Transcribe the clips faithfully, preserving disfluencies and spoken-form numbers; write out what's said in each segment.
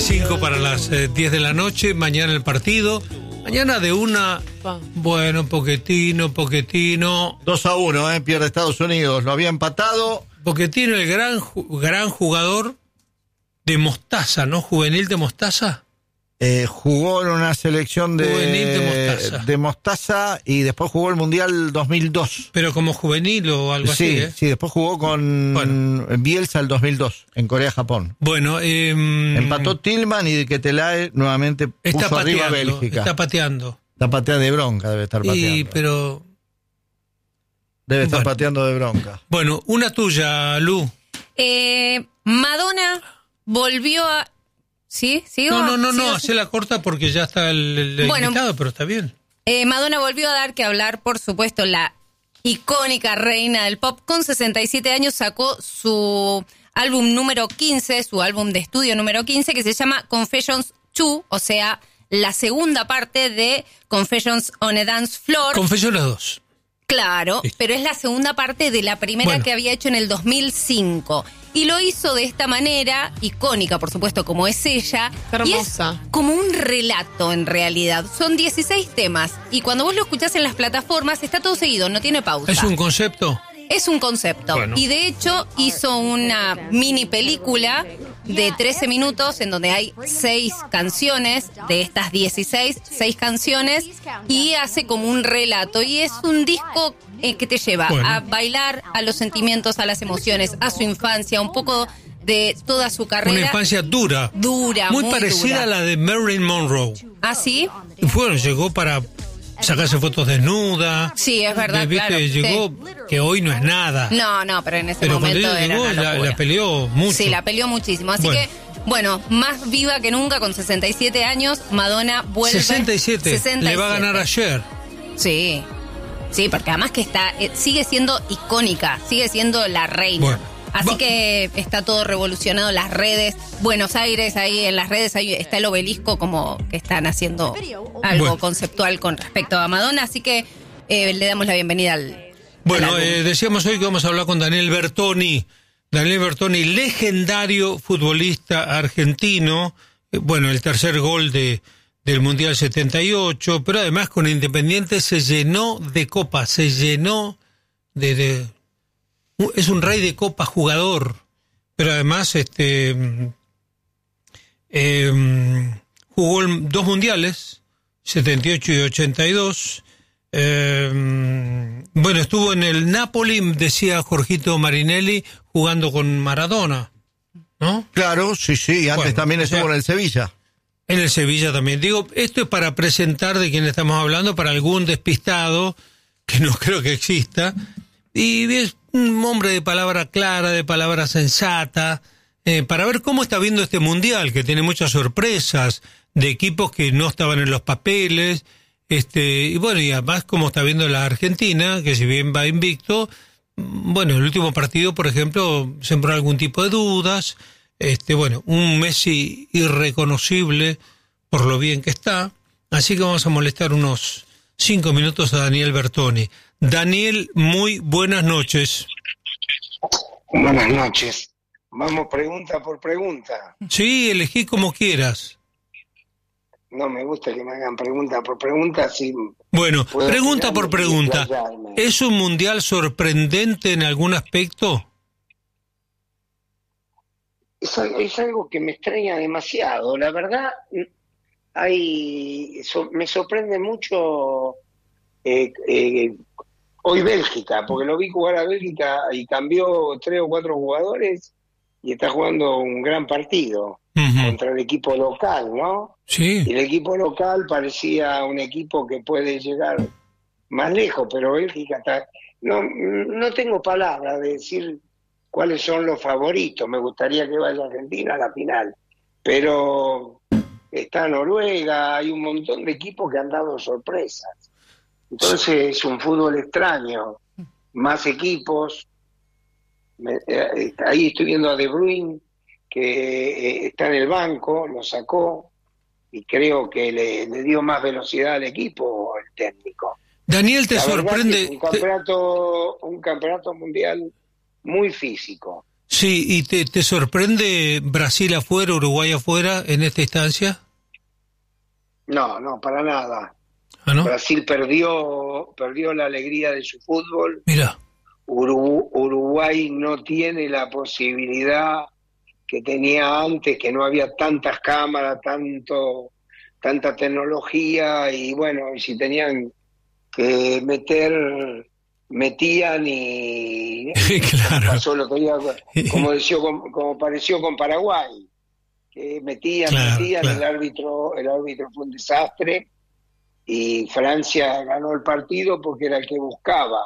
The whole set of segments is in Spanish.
cinco para las eh, diez de la noche. Mañana el partido. Mañana de una... Bueno, Pochettino, Pochettino... dos a uno, eh, pierde Estados Unidos. Lo había empatado. Pochettino, el gran, gran jugador de Mostaza, ¿no? Juvenil de Mostaza. Eh, jugó en una selección de Juvenil de Mostaza. de Mostaza y después jugó el Mundial dos mil dos. Pero como juvenil o algo sí, así, ¿eh? Sí, después jugó con bueno. Bielsa el dos mil dos en Corea-Japón. Bueno, eh, empató Tillman y Ketelaere nuevamente está puso arriba a pateando, Bélgica. Está pateando. Está pateando de bronca, debe estar pateando. Y, pero... Debe estar bueno. pateando de bronca. Bueno, una tuya, Lu. Eh, Madonna volvió a... ¿Sí? ¿Sigo? No, no, no, ¿Sigo? no, hace la corta porque ya está el, el bueno, invitado, pero está bien. Eh, Madonna volvió a dar que hablar, por supuesto, la icónica reina del pop. Con sesenta y siete años sacó su álbum número quince, su álbum de estudio número quince, que se llama Confessions dos, o sea, la segunda parte de Confessions on a Dance Floor. Confessiones dos. Claro, Listo. pero es la segunda parte de la primera Bueno. que había hecho en el dos mil cinco. Y lo hizo de esta manera, icónica, por supuesto, como es ella. Hermosa. Y es como un relato, en realidad. Son dieciséis temas. Y cuando vos lo escuchás en las plataformas, está todo seguido, no tiene pausa. ¿Es un concepto? Es un concepto. Bueno. Y de hecho, hizo una mini película de trece minutos en donde hay seis canciones, de estas dieciséis, seis canciones, y hace como un relato. Y es un disco eh, que te lleva Bueno. a bailar, a los sentimientos, a las emociones, a su infancia, un poco de toda su carrera. Una infancia dura. Dura, Muy, muy parecida dura. a la de Marilyn Monroe. ¿Ah, sí? Y bueno, llegó para sacarse fotos desnuda. Sí, es verdad, ¿Viste? claro. Llegó, Sí. que hoy no es nada. No, no, pero en ese Pero cuando momento ella era llegó, una la, locura. la peleó mucho. Sí, la peleó muchísimo. Así Bueno. que, bueno, más viva que nunca, con sesenta y siete años, Madonna vuelve. sesenta y siete. sesenta y Le va a siete. ganar ayer. Sí. Sí, porque además que está, eh, sigue siendo icónica, sigue siendo la reina. Bueno. Así Va- que está todo revolucionado, las redes. Buenos Aires, ahí en las redes ahí está el obelisco, como que están haciendo algo Bueno. conceptual con respecto a Madonna. Así que eh, le damos la bienvenida al. Bueno, al álbum. eh, decíamos hoy que vamos a hablar con Daniel Bertoni. Daniel Bertoni, legendario futbolista argentino. Eh, bueno, el tercer gol de del Mundial setenta y ocho, pero además con Independiente se llenó de copas, se llenó de... de es un rey de copa jugador, pero además este eh, jugó en dos mundiales, setenta y ocho y ochenta y dos. Eh, bueno, estuvo en el Napoli, decía Jorgito Marinelli, jugando con Maradona, ¿no? Claro, sí, sí, antes Bueno, también o estuvo sea, en el Sevilla. En el Sevilla también. Digo, esto es para presentar de quién estamos hablando, para algún despistado, que no creo que exista, y es un hombre de palabra clara, de palabra sensata, eh, para ver cómo está viendo este Mundial, que tiene muchas sorpresas, de equipos que no estaban en los papeles, este y bueno, y además cómo está viendo la Argentina, que si bien va invicto, bueno, el último partido, por ejemplo, sembró algún tipo de dudas, este bueno, un Messi irreconocible por lo bien que está, así que vamos a molestar unos cinco minutos a Daniel Bertoni. Daniel, muy buenas noches. Buenas noches. Vamos pregunta por pregunta. Sí, elegí como quieras. No me gusta que me hagan pregunta por pregunta. Si Bueno, puedo pregunta por tirarme y pregunta. explayarme. ¿Es un mundial sorprendente en algún aspecto? Es, al- es algo que me extraña demasiado. La verdad, hay, so- me sorprende mucho eh, eh, hoy Bélgica, porque lo vi jugar a Bélgica y cambió tres o cuatro jugadores y está jugando un gran partido Ujú. contra el equipo local, ¿no? Sí. Y el equipo local parecía un equipo que puede llegar más lejos, pero Bélgica está... No, no tengo palabras de decir cuáles son los favoritos. Me gustaría que vaya Argentina a la final. Pero está Noruega, hay un montón de equipos que han dado sorpresas. Entonces es un fútbol extraño. Más equipos. Me- eh, ahí estoy viendo a De Bruyne, que eh, está en el banco, lo sacó. Y creo que le, le dio más velocidad al equipo el técnico. Daniel, ¿te La verdad sorprende? que es un te- campeonato, un campeonato mundial muy físico. Sí, ¿y te, te sorprende Brasil afuera, Uruguay afuera en esta instancia? No, no, para nada. ¿Ah, no? Brasil perdió, perdió la alegría de su fútbol. Mira. Urugu- Uruguay no tiene la posibilidad que tenía antes, que no había tantas cámaras, tanto, tanta tecnología, y bueno, y si tenían que meter, metían y Claro. pasó lo que día, como, decía, como, como pareció con Paraguay, que metían, Claro, metían, claro. el árbitro, el árbitro fue un desastre, y Francia ganó el partido porque era el que buscaba,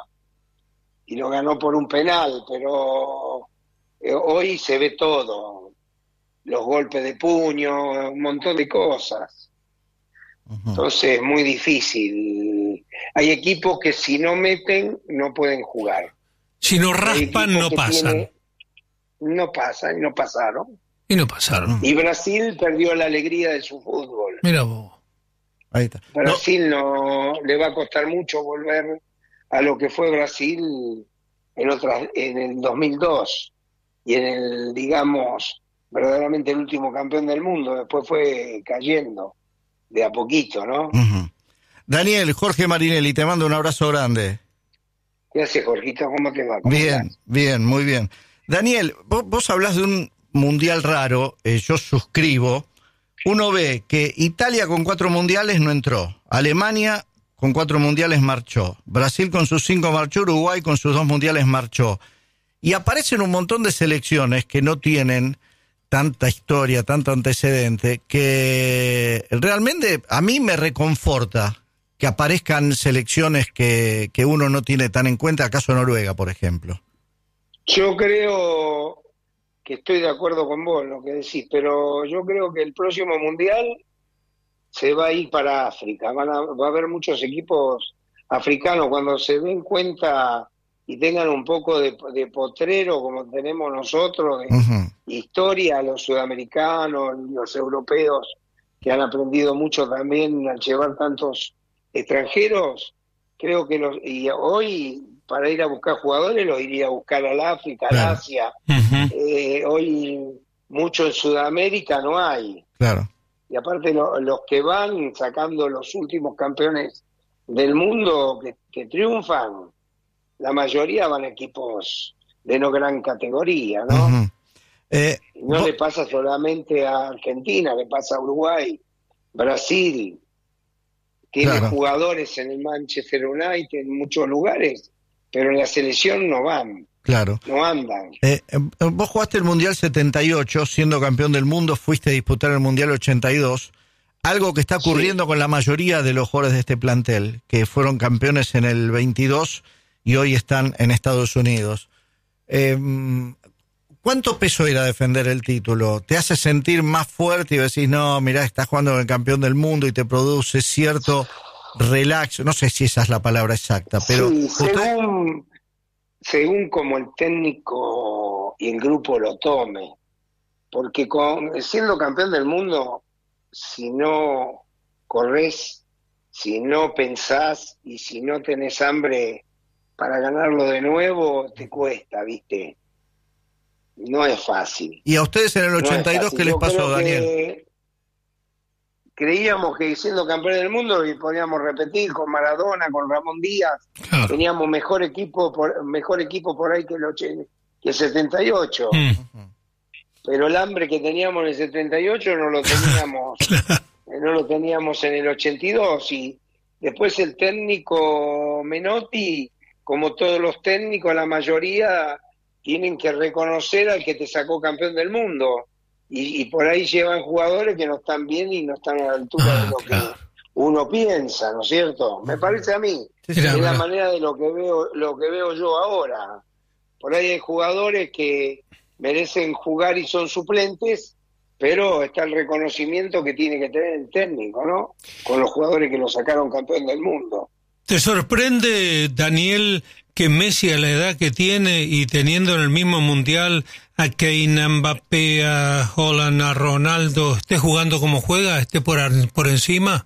y lo ganó por un penal, pero eh, hoy se ve todo, los golpes de puño, un montón de cosas. Ujú. Entonces es muy difícil. Hay equipos que si no meten no pueden jugar. Si no Hay raspan, equipos no que pasan. tiene- no pasan y no pasaron. Y no pasaron. Y Brasil perdió la alegría de su fútbol. Mira vos. Ahí está. No, Brasil no le va a costar mucho volver a lo que fue Brasil en otras en el dos mil dos y en el, digamos, verdaderamente el último campeón del mundo. Después fue cayendo de a poquito, ¿no? ujú. Daniel, Jorge Marinelli, te mando un abrazo grande. ¿Qué hace, Jorgito? ¿Cómo te va? ¿Cómo Bien, estás? bien, muy bien. Daniel, vos, vos hablás de un mundial raro, eh, yo suscribo. Uno ve que Italia con cuatro mundiales no entró, Alemania con cuatro mundiales marchó, Brasil con sus cinco marchó, Uruguay con sus dos mundiales marchó. Y aparecen un montón de selecciones que no tienen tanta historia, tanto antecedente, que realmente a mí me reconforta que aparezcan selecciones que, que uno no tiene tan en cuenta, acaso Noruega, por ejemplo. Yo creo que estoy de acuerdo con vos en lo que decís, pero yo creo que el próximo mundial se va a ir para África. Van a, va a haber muchos equipos africanos cuando se den cuenta y tengan un poco de, de potrero como tenemos nosotros, de Ujú. historia, los sudamericanos, los europeos, que han aprendido mucho también al llevar tantos extranjeros. Creo que los, y hoy para ir a buscar jugadores los iría a buscar al África, al Claro. Asia. Ujú. Eh, hoy mucho en Sudamérica no hay. Claro. Y aparte lo- los que van sacando los últimos campeones del mundo que, que triunfan, la mayoría van a equipos de no gran categoría, ¿no? Ujú. Eh, Y no vos- le pasa solamente a Argentina, le pasa a Uruguay, Brasil, tiene Claro. jugadores en el Manchester United en muchos lugares, pero en la selección no van, Claro. no andan. Eh, eh, vos jugaste el Mundial setenta y ocho, siendo campeón del mundo, fuiste a disputar el Mundial ochenta y dos, algo que está ocurriendo Sí. con la mayoría de los jugadores de este plantel, que fueron campeones en el veintidós y hoy están en Estados Unidos. Eh, ¿Cuánto peso era defender el título? ¿Te hace sentir más fuerte y decís, no, mirá, estás jugando con el campeón del mundo y te produce cierto relax? No sé si esa es la palabra exacta, pero... Sí, usted- según, según como el técnico y el grupo lo tome, porque con, siendo campeón del mundo, si no corres, si no pensás y si no tenés hambre para ganarlo de nuevo, te cuesta, ¿viste? No es fácil. Y a ustedes en el No es ochenta y dos, fácil. ¿qué les Yo pasó, creo Daniel? que creíamos que siendo campeón del mundo y podíamos repetir con Maradona, con Ramón Díaz, Claro. teníamos mejor equipo por, mejor equipo por ahí que el, ocho- que el setenta y ocho, Mm. pero el hambre que teníamos en el setenta y ocho no lo teníamos eh, no lo teníamos en el ochenta y dos, y después el técnico Menotti, como todos los técnicos, la mayoría tienen que reconocer al que te sacó campeón del mundo, y, y por ahí llevan jugadores que no están bien y no están a la altura Ah, de lo claro. que uno piensa, ¿no es cierto? Me parece a mí, Mirá, es la mirá. manera de lo que veo lo que veo yo ahora. Por ahí hay jugadores que merecen jugar y son suplentes, pero está el reconocimiento que tiene que tener el técnico, ¿no? Con los jugadores que lo sacaron campeón del mundo. ¿Te sorprende, Daniel, que Messi a la edad que tiene y teniendo en el mismo mundial a Kane, a Mbappé, a Haaland, a Ronaldo, esté jugando como juega, esté por, ar- por encima?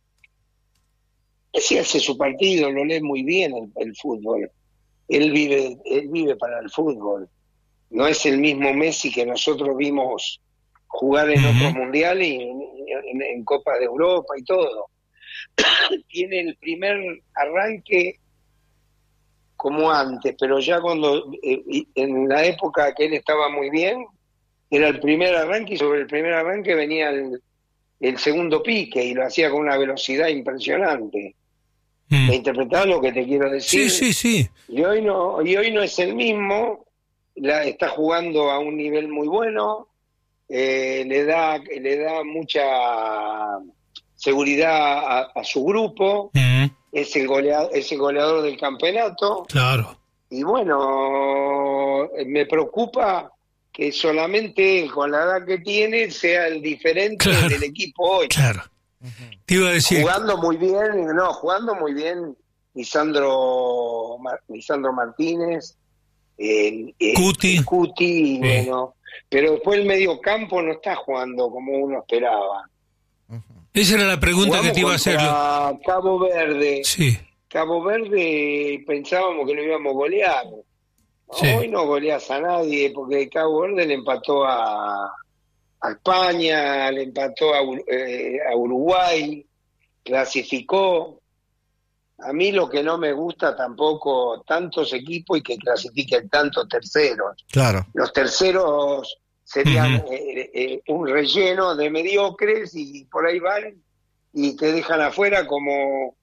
Messi hace su partido, lo lee muy bien el, el fútbol. Él vive, él vive para el fútbol. no es el mismo Messi que nosotros vimos jugar en uh-huh. otros mundiales y en, en, en Copa de Europa y todo. Tiene el primer arranque como antes, pero ya cuando eh, en la época que él estaba muy bien, era el primer arranque y sobre el primer arranque venía el, el segundo pique y lo hacía con una velocidad impresionante. Mm. ¿Me interpretás lo que te quiero decir? Sí, sí, sí. Y hoy no, y hoy no es el mismo, la, está jugando a un nivel muy bueno, eh, le da, le da mucha seguridad a, a su grupo, mm. es el goleador, es el goleador del campeonato. Claro. Y bueno, me preocupa que solamente con la edad que tiene sea el diferente claro. del equipo hoy. Claro. Te iba a decir. Jugando muy bien, no, jugando muy bien Lisandro, Lisandro Martínez, eh, eh, Cuti, Cuti, y bueno, pero después el medio campo no está jugando como uno esperaba. Esa era la pregunta Jugamos que te iba a hacer. Cabo Verde. Sí. Cabo Verde pensábamos que lo íbamos a golear. Sí. Hoy no goleás a nadie porque Cabo Verde le empató a, a España, le empató a, eh, a Uruguay, clasificó. A mí lo que no me gusta tampoco, tantos equipos y que clasifiquen tantos terceros. Claro. Los terceros serían uh-huh. eh, eh, un relleno de mediocres y por ahí van y te dejan afuera como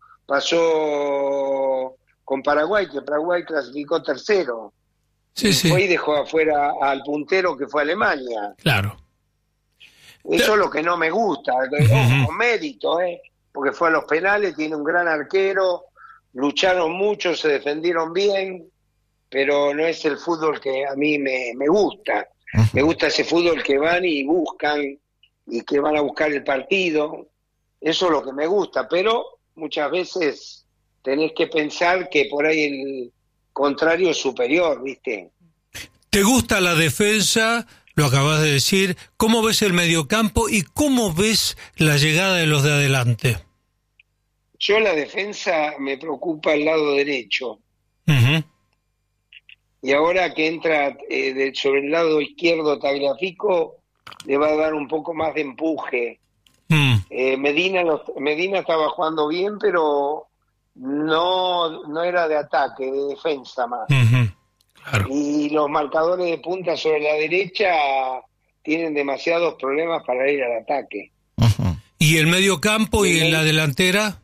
pasó con Paraguay, que Paraguay clasificó tercero. Sí, y sí. fue y dejó afuera al puntero que fue Alemania. Claro. Eso Pero... es lo que no me gusta, uh-huh. con mérito, ¿eh? Porque fue a los penales, tiene un gran arquero, lucharon mucho, se defendieron bien, pero no es el fútbol que a mí me, me gusta. Uh-huh. Me gusta ese fútbol que van y buscan y que van a buscar el partido. Eso es lo que me gusta, pero muchas veces tenés que pensar que por ahí el contrario es superior, ¿viste? ¿Te gusta la defensa? Lo acabas de decir. ¿Cómo ves el mediocampo y cómo ves la llegada de los de adelante? Yo la defensa me preocupa el lado derecho. Uh-huh. Y ahora que entra eh, de, sobre el lado izquierdo Tagliafico, le va a dar un poco más de empuje. Mm. Eh, Medina, los, Medina estaba jugando bien, pero no, no era de ataque, de defensa más. Uh-huh. Claro. Y los marcadores de punta sobre la derecha tienen demasiados problemas para ir al ataque. Uh-huh. ¿Y el medio campo y, y el, la delantera?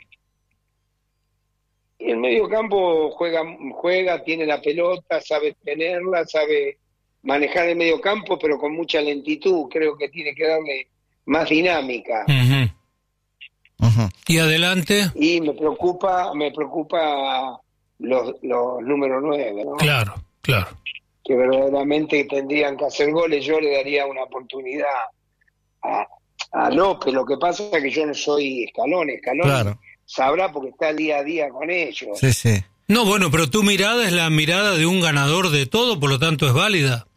El medio campo juega, juega, tiene la pelota, sabe tenerla, sabe manejar el medio campo, pero con mucha lentitud. Creo que tiene que darle más dinámica. Uh-huh. Uh-huh. ¿Y adelante? Y me preocupa, me preocupa los, los números nueve, ¿no? Claro, claro. Que verdaderamente tendrían que hacer goles. Yo le daría una oportunidad a, a López. Lo que pasa es que yo no soy Scaloni. Scaloni claro. sabrá porque está día a día con ellos. Sí, sí. No, bueno, pero tu mirada es la mirada de un ganador de todo, por lo tanto es válida.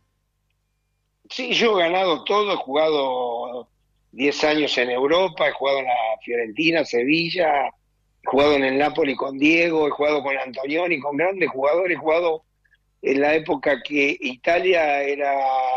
Sí, yo he ganado todo, he jugado diez años en Europa, he jugado en la Fiorentina, Sevilla, he jugado en el Napoli con Diego, he jugado con Antonioni, con grandes jugadores, he jugado en la época que Italia era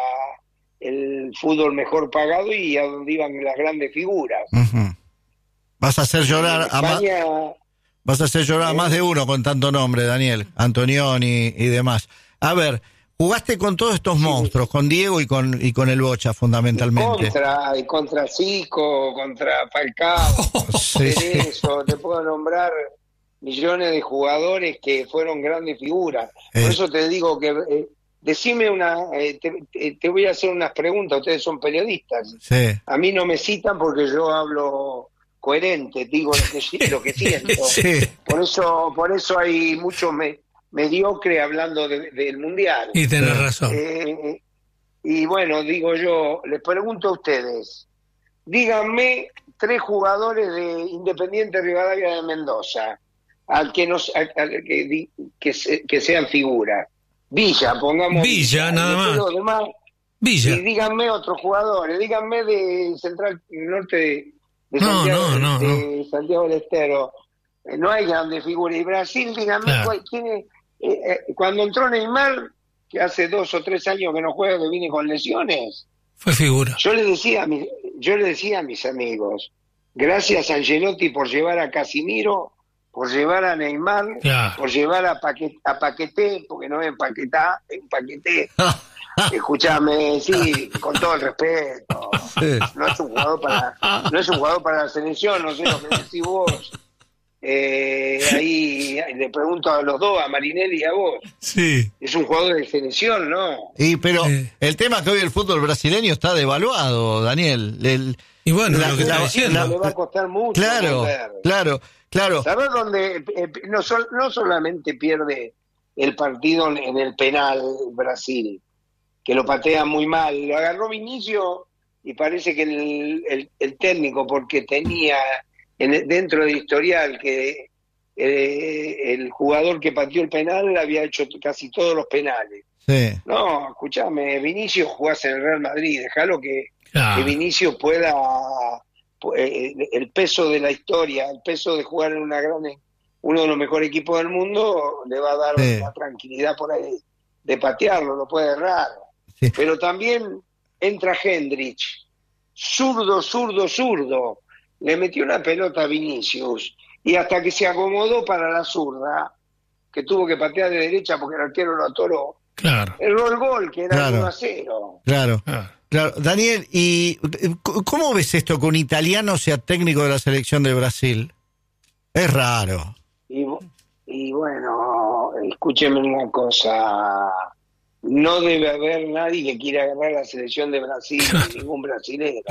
el fútbol mejor pagado y a donde iban las grandes figuras. Uh-huh. Vas a hacer llorar a más, vas a hacer llorar a más de uno con tanto nombre, Daniel, Antonioni y demás. A ver, jugaste con todos estos sí. monstruos, con Diego y con y con el Bocha fundamentalmente. Y contra, y contra Zico, contra Falcao, oh, sí, eso, te puedo nombrar millones de jugadores que fueron grandes figuras. Eh. Por eso te digo que eh, decime una, eh, te, te voy a hacer unas preguntas, ustedes son periodistas. Sí. A mí no me citan porque yo hablo coherente, digo lo que, lo que siento. Sí. Por eso, por eso hay muchos me, mediocres hablando de, del Mundial. Y tenés razón. Eh, y bueno, digo yo, les pregunto a ustedes, díganme tres jugadores de Independiente Rivadavia de Mendoza, al que nos, al, al que, que, se, que sean figuras. Villa, pongamos. Villa, Villa nada más. Demás, Villa. Y díganme otros jugadores, díganme de Central Norte de, de no, Santiago, no, no, de, no. de Santiago del Estero. No hay grandes figuras. Y Brasil, díganme, no. ¿quién es? Eh, eh, cuando entró Neymar, que hace dos o tres años que no juega, que viene con lesiones. Fue figura. Yo le decía a mis, yo le decía a mis amigos, gracias a Ancelotti por llevar a Casimiro, por llevar a Neymar, claro. por llevar a, Paquet, a Paqueté, porque no es Empaquetá, es Paqueté. Escúchame, sí, con todo el respeto. Sí. No es un jugador para, no es un jugador para la selección, no sé lo que decís vos. Eh, ahí le pregunto a los dos, a Marinelli y a vos. Sí. Es un jugador de selección, ¿no? Y pero Sí. el tema es que hoy el fútbol brasileño está devaluado, Daniel. El, Y bueno, la- lo que la- está diciendo. la- Le va a costar mucho. claro, volver. claro, claro. ¿Sabés dónde? Eh, no, sol- no solamente pierde el partido en, en el penal Brasil, que lo patea muy mal, lo agarró Vinicio y parece que el, el, el técnico, porque tenía en, dentro del historial que eh, el jugador que pateó el penal había hecho casi todos los penales. Sí. No, escúchame, Vinicio jugás en el Real Madrid, dejalo que, Claro. que Vinicio pueda, eh, el peso de la historia, el peso de jugar en una gran, uno de los mejores equipos del mundo, le va a dar Sí. la tranquilidad por ahí de patearlo, lo puede errar. Sí. Pero también entra Hendrich, zurdo, zurdo, zurdo, le metió una pelota a Vinicius y hasta que se acomodó para la zurda, que tuvo que patear de derecha porque el arquero lo atoró, Claro. erró el gol, que era Claro. uno a cero. Claro, Claro. claro. Daniel, ¿y eh, cómo ves esto que un italiano sea técnico de la selección de Brasil? Es raro. Y, y bueno, escúcheme una cosa, no debe haber nadie que quiera agarrar la selección de Brasil, ningún brasilero.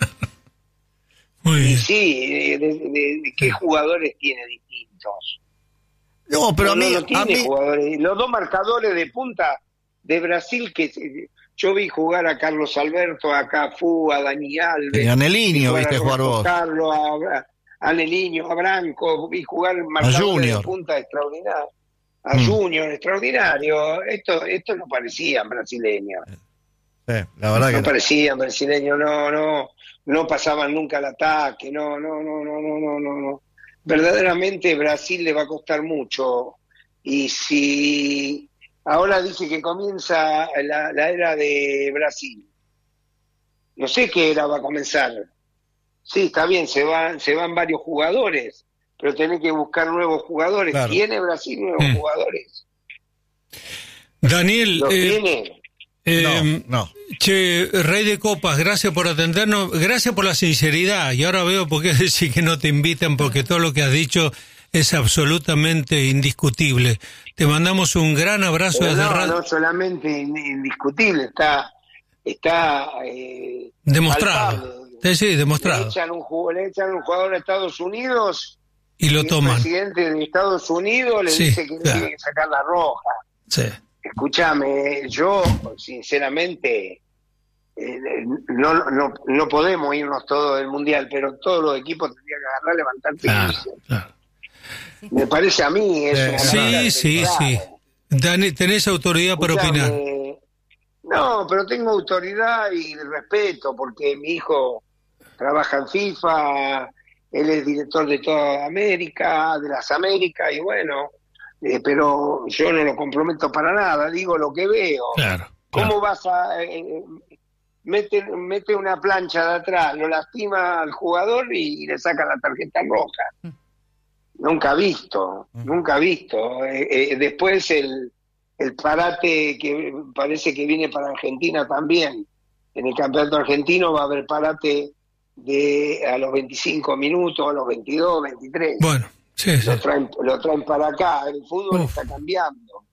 Muy Y bien. sí, de, de- de- de qué jugadores tiene distintos. No, pero no, a mí, no, no a tiene mí jugadores. Los dos marcadores de punta de Brasil que se- yo vi jugar a Carlos Alberto, a Cafú, a Dani Alves, y a Nelinho, vi viste jugar Roberto vos. Carlos, a, a Nelinho, a Branco, vi jugar marcadores Junior. de punta extraordinarios, a Mm. Junior, extraordinario. Esto, esto no parecían brasileños. Sí, la verdad No que no. parecían brasileños, no, no, no pasaban nunca al ataque, no, no, no, no, no, no, no, no. Verdaderamente Brasil le va a costar mucho. Y si ahora dice que comienza la, la era de Brasil, no sé qué era va a comenzar. Sí, está bien, se van, se van varios jugadores, pero tenés que buscar nuevos jugadores. Claro. ¿Tiene Brasil nuevos Mm. jugadores? Daniel, ¿Los eh, tiene? eh, No, no. che, Rey de Copas, gracias por atendernos, gracias por la sinceridad. Y ahora veo por qué decir que no te invitan, porque todo lo que has dicho es absolutamente indiscutible. Te mandamos un gran abrazo Pero desde no, Radio. no solamente in- indiscutible, está, está eh, Demostrado. palpable. Sí, sí, Le demostrado. echan, un, ju- le echan un jugador a Estados Unidos Y lo y toman. el presidente de Estados Unidos le Sí, dice que le claro. tiene que sacar la roja. Sí. Escúchame, yo sinceramente eh, no, no, no podemos irnos todos del Mundial, pero todos los equipos tendrían que agarrar, levantarse y Claro, irse. claro. Me parece a mí es Eh, una Sí, manera de sí, pensar. sí. Dani, tenés autoridad para Escuchame, opinar. No, pero tengo autoridad y respeto porque mi hijo trabaja en FIFA, él es director de toda América, de las Américas, y bueno, eh, pero yo no lo comprometo para nada, digo lo que veo. Claro. ¿Cómo claro. vas a... Eh, eh, mete, mete una plancha de atrás, lo lastima al jugador y, le saca la tarjeta roja? Nunca visto, nunca visto. Eh, eh, después el, el parate que parece que viene para Argentina también. En el campeonato argentino va a haber parate de a los veinticinco minutos, a los veintidós, veintitrés. Bueno, sí, sí. Lo traen, lo traen para acá. El fútbol Uf. está cambiando.